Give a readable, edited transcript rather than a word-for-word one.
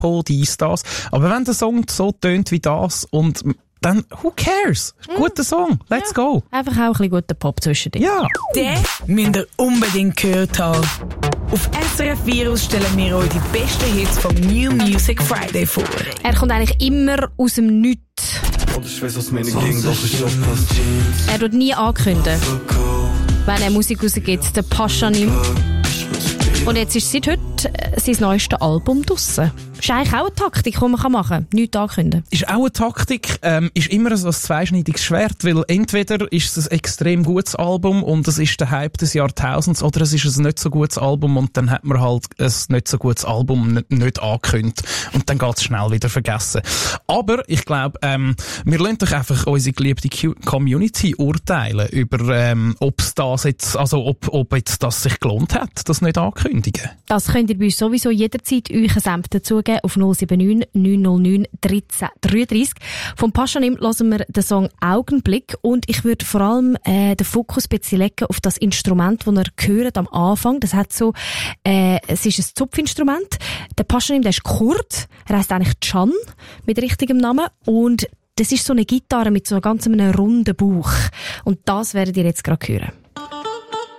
Tempo, dies, das. Aber wenn der Song so tönt wie das und dann, who cares? Guter Song, let's go. Einfach auch ein bisschen guter Pop zwischendrin. Ja. Den müsst ihr unbedingt gehört haben. Auf SRF Virus stellen wir euch die besten Hits vom New Music Friday vor. Er kommt eigentlich immer aus dem Nichts. Ich weiß, was meine Gegend auf den Shop passt. Er tut nie ankündigen, wenn er Musik rausgibt. Der Paschanim. Und jetzt ist seit heute sein neuestes Album draussen. Ist eigentlich auch eine Taktik, die man machen kann. Nichts ankündigen. Ist auch eine Taktik, ist immer so ein zweischneidiges Schwert, weil entweder ist es ein extrem gutes Album und es ist der Hype des Jahrtausends, oder es ist ein nicht so gutes Album und dann hat man halt ein nicht so gutes Album nicht angekündigt und dann geht es schnell wieder vergessen. Aber ich glaube, wir lassen doch einfach unsere geliebte Community urteilen über, ob's das jetzt, also ob jetzt das sich gelohnt hat, das nicht ankündigen. Das könnt ihr bei uns sowieso jederzeit euch einen Senf dazugeben auf 079 909 1333. Vom Paschanim hören wir den Song Augenblick und ich würde vor allem den Fokus ein bisschen legen auf das Instrument, das ihr hört am Anfang. Das hat so, es ist ein Zupfinstrument. Der Paschanim, der ist Kurd. Er heisst eigentlich Can mit richtigem Namen und das ist so eine Gitarre mit so einem ganz runden Bauch. Und das werdet ihr jetzt gerade hören.